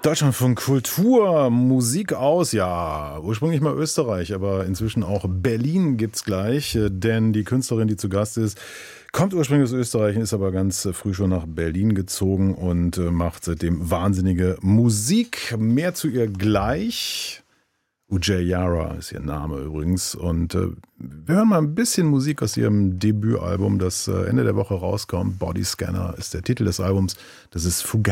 Deutschlandfunk Kultur, Musik aus, ja, ursprünglich mal Österreich, aber inzwischen auch Berlin gibt's gleich, denn die Künstlerin, die zu Gast ist, kommt ursprünglich aus Österreich, ist aber ganz früh schon nach Berlin gezogen und macht seitdem wahnsinnige Musik. Mehr zu ihr gleich. Ujay Yara ist ihr Name übrigens und wir hören mal ein bisschen Musik aus ihrem Debütalbum, das Ende der Woche rauskommt. Body Scanner ist der Titel des Albums, das ist Fugazi.